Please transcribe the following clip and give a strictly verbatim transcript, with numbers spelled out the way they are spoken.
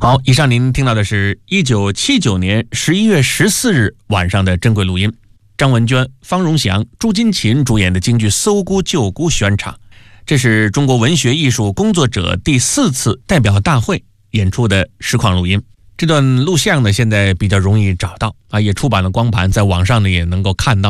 好，以上您听到的是一九七九年十一月十四日晚上的珍贵录音，张文娟、方荣祥、朱金琴主演的京剧《搜孤救孤》选场。这是中国文学艺术工作者第四次代表大会演出的实况录音。这段录像呢，现在比较容易找到啊，也出版了光盘，在网上呢也能够看到。